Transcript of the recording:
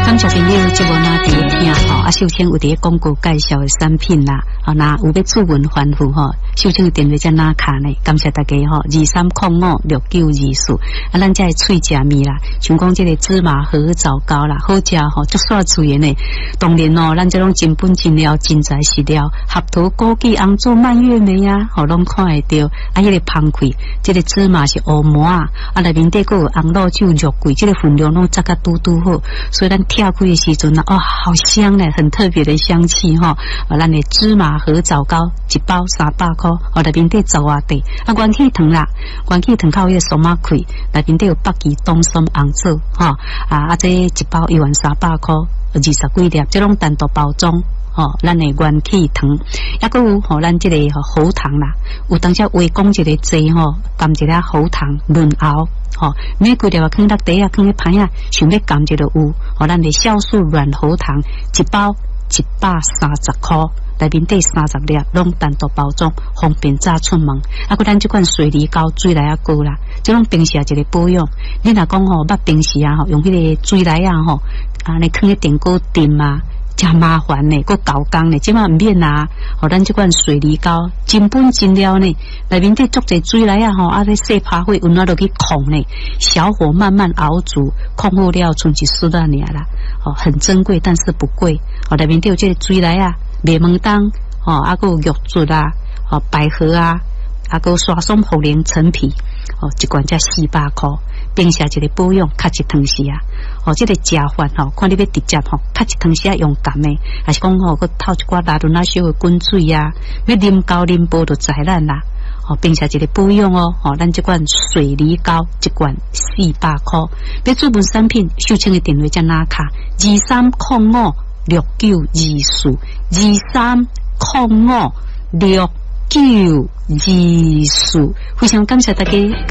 感谢朋友节目那伫听吼，啊，秀清有伫广告介绍的产品啦，啊，那有要主文反复吼，秀清的电话在哪卡呢？感谢大家吼，23056924，啊，咱这脆食面啦，像讲这个芝麻荷枣糕啦，好食吼，足煞脆的呢。当然哦，咱这种真本真料、真材实料，合桃、枸杞、红枣、蔓越莓啊，吼，拢看会到。啊，迄个芳开，这个芝麻是乌麻啊，啊，内面底个有红肉酒肉桂，这个分量拢扎甲嘟嘟好，所以咱跳开的时阵啊，哦，好香嘞，很特别的香气哈。啊，咱的芝麻荷枣糕一包300块，哦，内面底十外块。啊，元气糖啦，元气糖靠迄个松仔开，内面底有北极冬松红枣哈。啊，这一包11300块，20几粒，这种单独包装。哦，咱的元气糖，还佫有吼，咱这个喉糖啦，有当时微讲一个剂吼，含一粒喉糖润喉，吼，每几粒啊，放落底啊，放喺盘啊，想要含一个有，吼，咱的酵素软喉糖一包130块，内面底30粒，拢单独包装，方便早出门。啊，佫咱这款水梨膏水来啊膏啦，这种平时啊一个保养。你若讲吼，捌平时啊吼，用迄个水来啊吼，啊，你放喺电锅炖啊。真麻烦呢，佫搞工呢，即马唔免啊！吼，咱即款水梨膏真本真料呢，内面底足侪水来啊！吼，啊，咧细拍火，温暖落去控呢，小火慢慢熬煮，控好了，剩一丝仔尔啦。哦，很珍贵，但是不贵。哦，内面底有这个水来啊，麦门冬，哦，啊，佫有玉竹啊，哦，百合啊，啊，佫刷松茯苓陈皮，哦，一罐才400块。平时一个保养，较一汤时啊，哦，这个食饭吼，看你要直接吼，较一汤时啊用甘的，还是讲吼，佮透一寡拉伦那小的滚水啊，要啉高啉煲就知咱啦。哦，并且一个保养哦，哦，咱这款水梨膏一罐400块，要主文产品，秀清的电话在哪卡？23056924，23056924，非常感谢大家。